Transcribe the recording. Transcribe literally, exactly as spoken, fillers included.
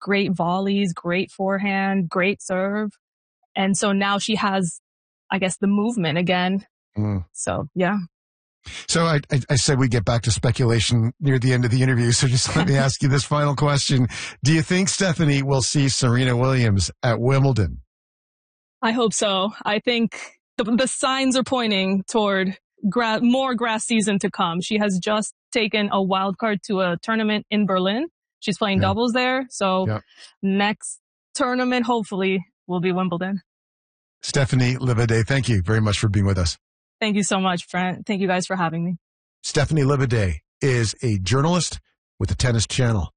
great volleys, great forehand, great serve. And so now she has, I guess, the movement again. Mm. So, yeah. So I, I, I said we get back to speculation near the end of the interview. So just let me ask you this final question. Do you think Stephanie will see Serena Williams at Wimbledon? I hope so. I think the, the signs are pointing toward gra- more grass season to come. She has just taken a wild card to a tournament in Berlin. She's playing yeah. doubles there. So yeah. next tournament, hopefully, will be Wimbledon. Stephanie Livaudais, thank you very much for being with us. Thank you so much, Brent. Thank you guys for having me. Stephanie Livaudais is a journalist with the Tennis Channel.